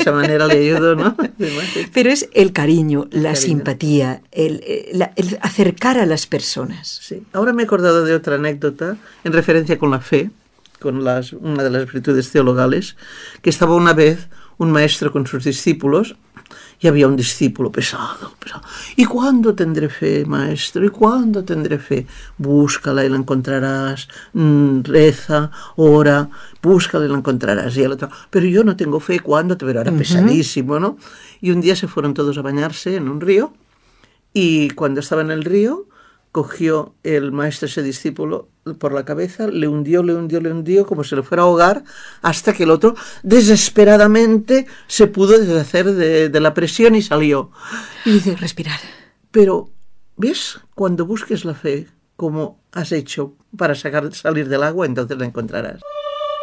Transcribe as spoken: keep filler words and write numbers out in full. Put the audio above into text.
esa manera le ayudó, ¿no? Pero es el cariño, el la cariño. simpatía, el, el, el acercar a las personas. Sí. Ahora me he acordado de otra anécdota en referencia con la fe, con las, una de las virtudes teologales, que estaba una vez un maestro con sus discípulos y había un discípulo pesado, pesado. ¿Y cuándo tendré fe, maestro? ¿Y cuándo tendré fe? Búscala y la encontrarás, mm, reza, ora, búscala y la encontrarás. Y el otro, pero yo no tengo fe, ¿cuándo? Pero era uh-huh. pesadísimo, ¿no? Y un día se fueron todos a bañarse en un río y cuando estaba en el río, cogió el maestro ese discípulo por la cabeza, le hundió, le hundió, le hundió, como si le fuera a ahogar, hasta que el otro desesperadamente se pudo deshacer de, de la presión y salió. Y dice, respirar. Pero, ¿ves? Cuando busques la fe, como has hecho para sacar, salir del agua, entonces la encontrarás.